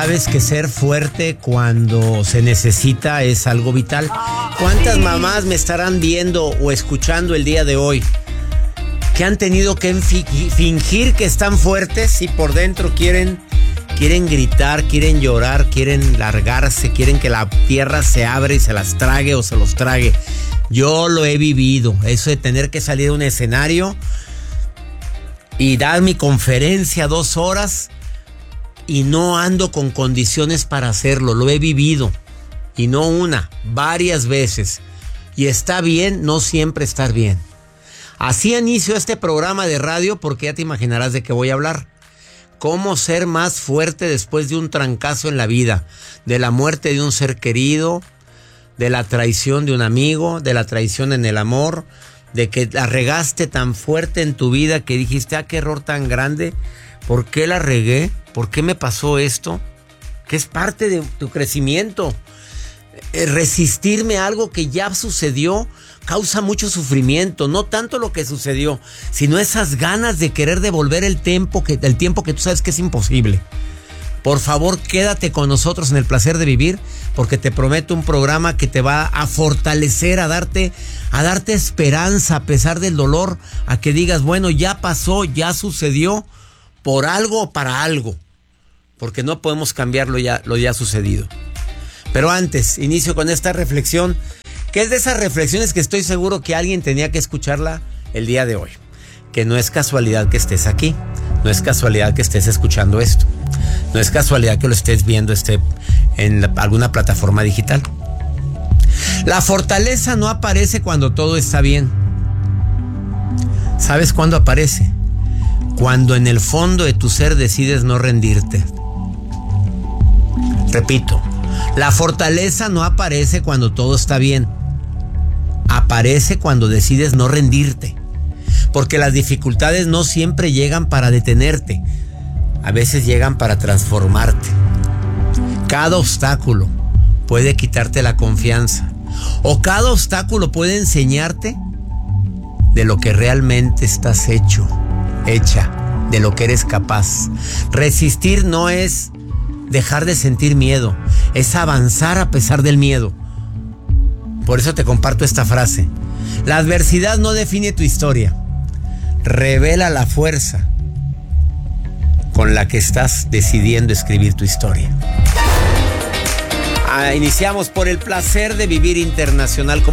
sabes que ser fuerte cuando se necesita es algo vital. ¿Cuántas mamás me estarán viendo o escuchando el día de hoy que han tenido que fingir que están fuertes y por dentro quieren gritar, quieren llorar, quieren largarse, quieren que la tierra se abra y se las trague o se los trague? Yo lo he vivido, eso de tener que salir a un escenario y dar mi conferencia 2 horas y no ando con condiciones para hacerlo. Lo he vivido, y no una, varias veces. Y está bien no siempre estar bien. Así inicio este programa de radio, porque ya te imaginarás de qué voy a hablar. Cómo ser más fuerte después de un trancazo en la vida, de la muerte de un ser querido, de la traición de un amigo, de la traición en el amor, de que la regaste tan fuerte en tu vida que dijiste, qué error tan grande, ¿por qué la regué? ¿Por qué me pasó esto? Que es parte de tu crecimiento. Resistirme a algo que ya sucedió causa mucho sufrimiento, no tanto lo que sucedió, sino esas ganas de querer devolver el tiempo que tú sabes que es imposible. Por favor, quédate con nosotros en El Placer de Vivir, porque te prometo un programa que te va a fortalecer, a darte esperanza a pesar del dolor, a que digas, bueno, ya pasó, ya sucedió, por algo o para algo, porque no podemos cambiar lo ya sucedido. Pero antes, inicio con esta reflexión, que es de esas reflexiones que estoy seguro que alguien tenía que escucharla el día de hoy. Que no es casualidad que estés aquí, no es casualidad que estés escuchando esto, no es casualidad que lo estés viendo en alguna plataforma digital. La fortaleza no aparece cuando todo está bien. ¿Sabes cuándo aparece? Cuando en el fondo de tu ser decides no rendirte. Repito, la fortaleza no aparece cuando todo está bien. Aparece cuando decides no rendirte. Porque las dificultades no siempre llegan para detenerte. A veces llegan para transformarte. Cada obstáculo puede quitarte la confianza. O cada obstáculo puede enseñarte de lo que realmente estás hecha, de lo que eres capaz. Resistir no es dejar de sentir miedo, es avanzar a pesar del miedo. Por eso te comparto esta frase. La adversidad no define tu historia, revela la fuerza con la que estás decidiendo escribir tu historia. Iniciamos por El Placer de Vivir Internacional.